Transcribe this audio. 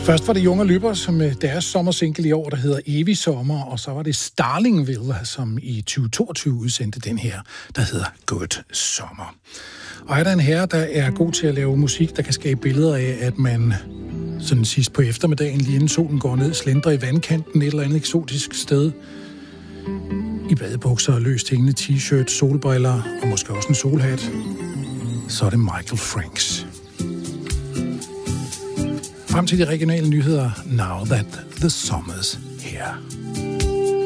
Først var det Junge Løber, som med deres sommersingle i år, der hedder Evig Sommer, og så var det Starlingville, som i 2022 udsendte den her, der hedder Good Sommer. Og er der en herre, der er god til at lave musik, der kan skabe billeder af, at man sådan sidst på eftermiddagen, lige inden solen går ned, slendrer i vandkanten et eller andet eksotisk sted, i badebukser, løst hængende t-shirt, solbriller og måske også en solhat, så er det Michael Franks. Frem til de regionale nyheder, Now That the Summer's Here.